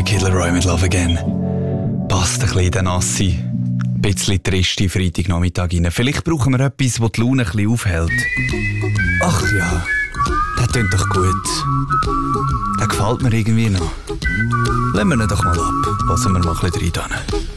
The Kid LAROI mit Love Again. Passt ein bisschen in den nassen, ein bisschen triste Freitagnachmittag rein. Vielleicht brauchen wir etwas, das die Laune ein bisschen aufhält. Ach ja, der tönt doch gut. Der gefällt mir irgendwie noch. Lassen wir ihn doch mal ab. Passen wir mal ein bisschen rein.